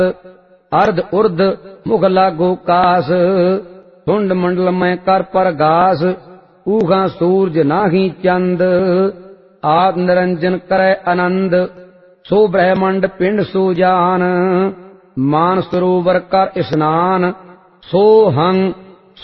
अर्ध उर्ध मुख लागो कास, सुंड मंडल में कर परगास, ऊगा सूरज नाही चंद, आद निरंजन करे आनंद, सो ब्रह्मंड पिंड सुजान, मान सरोवर कर स्नान, सो हंग